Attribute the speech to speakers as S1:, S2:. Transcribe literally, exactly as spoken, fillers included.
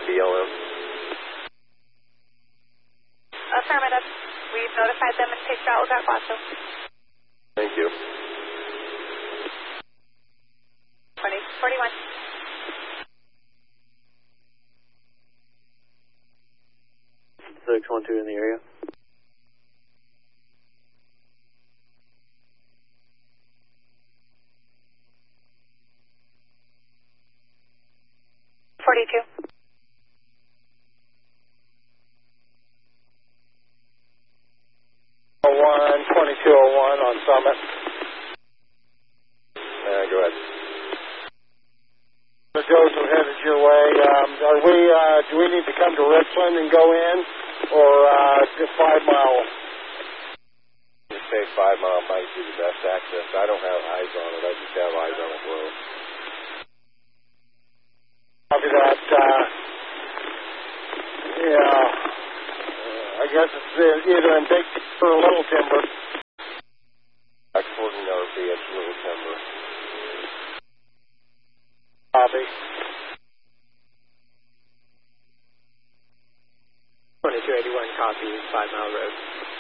S1: B L M.
S2: Affirmative. We've notified them and picked out Lookout Quasso.
S1: Thank you.
S2: twenty forty-one.
S1: six one two in the area.
S2: forty-two.
S3: one twenty-two oh one on Summit.
S1: Uh, go ahead.
S3: The Joseph headed your way. Um, are we? Uh, do we need to come to Richland and go in, or uh, just five mile?
S1: Just say five mile might be the best access. I don't have eyes on it. I just have eyes on a road.
S3: Copy that. Uh, yeah. Uh, I guess it's either in Big Timber or Little Timber.
S1: According to R P, it's Little Timber.
S3: Copy.
S4: twenty-two eighty-one, copy, five mile road.